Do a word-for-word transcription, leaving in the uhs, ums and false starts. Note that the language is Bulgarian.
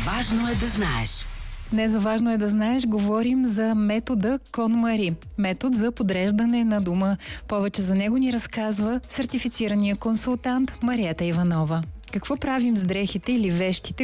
Важно е да знаеш. Днес във Важно е да знаеш говорим за метода KonMari. Метод за подреждане на дома. Повече за него ни разказва сертифицирания консултант Мариета Иванова. Какво правим с дрехите или вещите,